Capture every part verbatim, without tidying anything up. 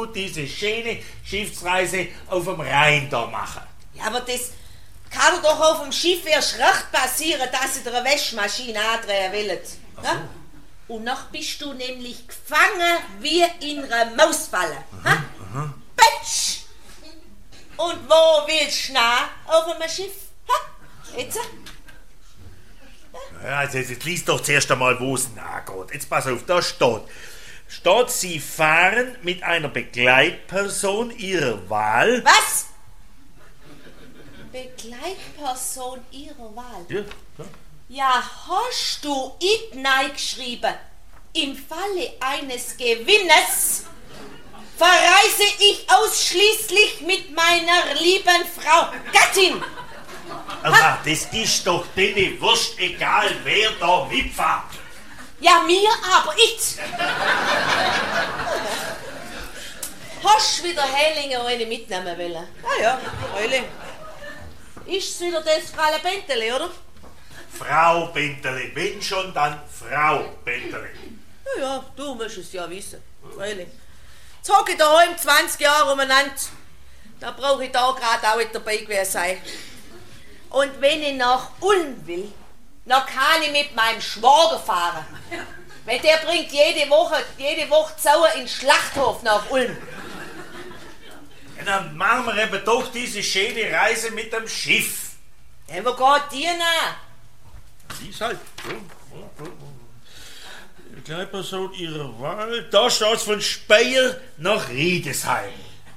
und diese schöne Schiffsreise auf dem Rhein da machen. Ja, aber das kann doch auf dem Schiff erst recht passieren, dass sie dir eine Waschmaschine andrehen wollen. Ja? Und noch bist du nämlich gefangen wie in einer Mausfalle. Aha, aha. Petsch! Und wo willst du nach auf einem Schiff? Ha? Jetzt? Ja, also jetzt liest doch zuerst einmal, wo es nachgeht. Jetzt pass auf, da steht. Steht, Sie fahren mit einer Begleitperson Ihrer Wahl. Was? Begleitperson Ihrer Wahl? Ja, ja. Ja, hast du it geschrieben? Im Falle eines Gewinnes verreise ich ausschließlich mit meiner lieben Frau Gattin. Aber das ist doch denen wurscht, egal wer da mitfährt. Ja, mir aber it. Hast du wieder Hellinger eine mitnehmen wollen? Ah ja, Heiling. Ist's wieder das Frau Bentele, oder? Frau Bentele, wenn schon, dann Frau Bentele. Ja, ja, du musst es ja wissen. Freilich. Jetzt hocke ich daheim zwanzig Jahre umeinander. Da brauche ich da gerade auch nicht dabei gewesen sein. Und wenn ich nach Ulm will, dann kann ich mit meinem Schwager fahren. Weil der bringt jede Woche, jede Woche Sauer in den Schlachthof nach Ulm. Ja, dann machen wir eben doch diese schöne Reise mit dem Schiff. Ja, wo geht die nach? Die ist halt. Begleitperson Ihrer Wahl. Da steht's von Speyer nach Riedesheim.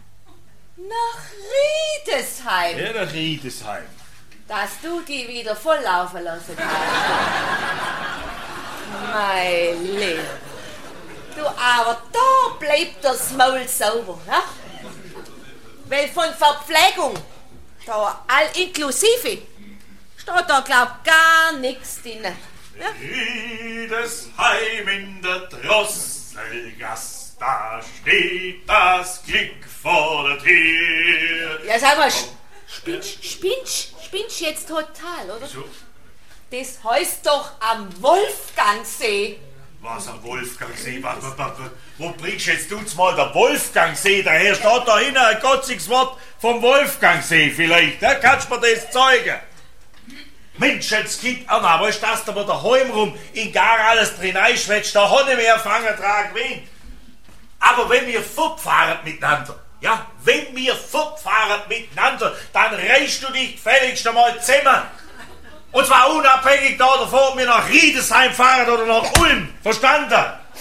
Nach Riedesheim? Ja, nach Riedesheim. Dass du die wieder volllaufen lassen kannst. Mein Lieber. Du, aber da bleibt das Maul sauber, ne? Weil von Verpflegung, da all inklusive, steht da, glaub, gar nichts drin. Ja? Riedesheim in der Drosselgasse, da steht das Glück vor der Tür. Ja, sag mal, spinnst, spinnst, spinnst jetzt total, oder? So. Das heißt doch am Wolfgangsee. Was am Wolfgangsee? Was, was, was, wo bringst jetzt du mal der Wolfgangsee daher? Steht da hinten ein gotziges Wort vom Wolfgangsee vielleicht? Da kannst du mir das zeigen. Mensch, jetzt gibt Anna, weißt du, dass du aber daheim rum in gar alles drin einschwätzt, da habe ich mehr Fangen dran gewinnt. Aber wenn wir fortfahren miteinander, ja, wenn wir fortfahren miteinander, dann reichst du dich gefälligst einmal zusammen. Und zwar unabhängig da davon, ob wir nach Riedesheim fahren oder nach Ulm. Verstanden?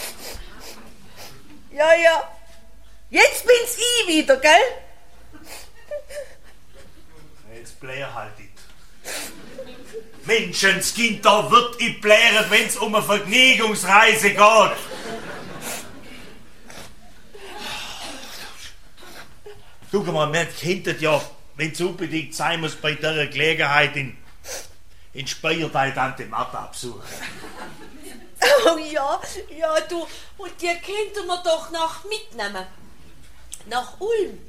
Ja, ja. Jetzt bin's ich wieder, gell? Jetzt blär halt nicht. Menschenskind, da wird ich blären, wenn's um eine Vergnügungsreise geht. Schau mal, man kennt ja, wenn's unbedingt sein muss, bei dieser Gelegenheit in, in Speyer bei Tante Martha absuchen. Oh ja, ja du, und die könnten wir doch noch mitnehmen. Nach Ulm.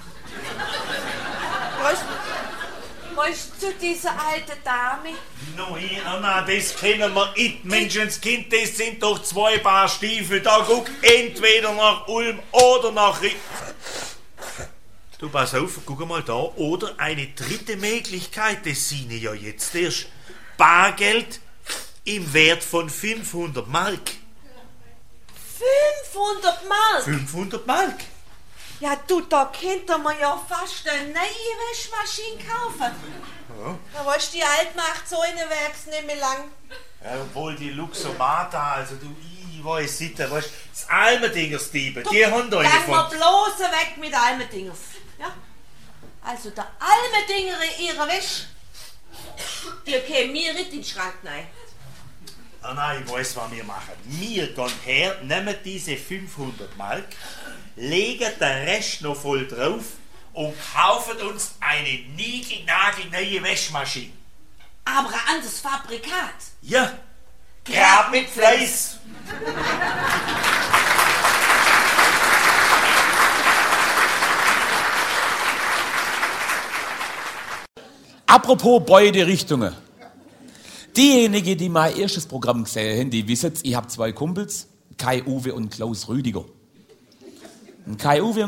Weißt du, weißt du, zu dieser alten Dame? Nein, nein, nein, das kennen wir nicht, Menschenskind, das sind doch zwei Paar Stiefel. Da guck entweder nach Ulm oder nach Ried. Du, pass auf, guck mal da. Oder eine dritte Möglichkeit, das sehe ich ja jetzt erst. Bargeld im Wert von fünfhundert Mark. fünfhundert Mark? fünfhundert Mark? Ja du, da könnte man ja fast eine neue Waschmaschine kaufen. Ja. Ja, weißt du, die alte macht so eine Werks nicht mehr lang. Ja, obwohl die Luxomata, also du, ich weiß nicht, weißt du, das Almendingers-Diebe, die haben da eine Lass von... mal bloß weg mit Almendingers. Ja? Also der Almendinger ihre Wäsche, die kämen mir nicht in den Schrank rein. Ah nein, ich weiß, was wir machen. Wir gehen her, nehmen diese fünfhundert Mark, legen den Rest noch voll drauf und kaufen uns eine niegelnagelneue Waschmaschine. Aber ein anderes Fabrikat. Ja, grad mit Fleiß. Apropos beide Richtungen. Diejenigen, die mein erstes Programm gesehen haben, die wissen, ich habe zwei Kumpels, Kai Uwe und Klaus Rüdiger. Und Kai Uwe